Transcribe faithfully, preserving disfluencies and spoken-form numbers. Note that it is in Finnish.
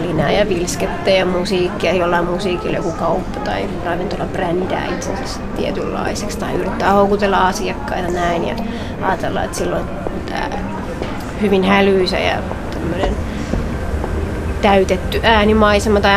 hälinää ja vilskettä ja musiikkia, jollain musiikilla joku kauppa tai ravintola brändää itsensä tietynlaiseksi tai yrittää houkutella asiakkaita näin ja ajatellaan, että silloin tämä hyvin hälyisä ja tämmöinen täytetty äänimaisema tai